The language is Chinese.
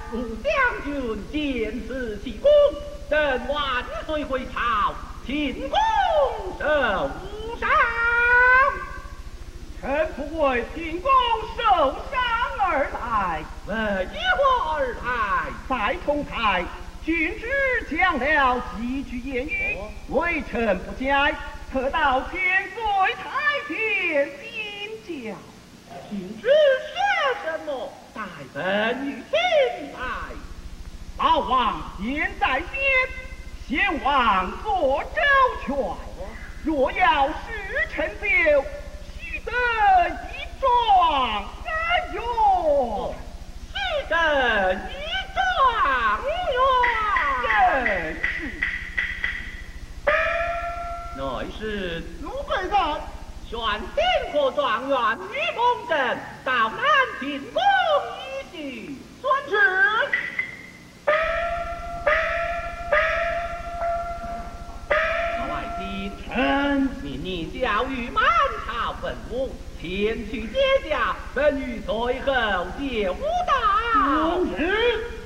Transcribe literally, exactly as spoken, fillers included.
吾将军见此奇功，等万岁回朝，请功受赏。 臣不为进宫受赏而来， 为何而来？ 在同台，君之讲了几句言语，微臣不解，特到千岁台前请教。 君之说什么？待本与听来。 老王现在先，先王做周全。若要使臣酒，须得一状元哟。 须得一状元。 正是。 乃是奴婢在。 选天国状元于梦镇到南进宫一叙，遵旨。外卿臣命你教育满朝文武前去接驾，本于随后接吾到。 遵旨。